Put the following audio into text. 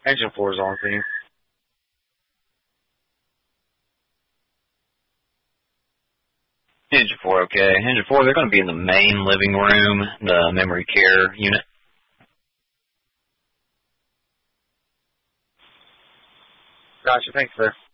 Engine 4 is on theme. Engine 4, okay. Engine 4, they're going to be in the main living room, the memory care unit. Gotcha, thanks, sir.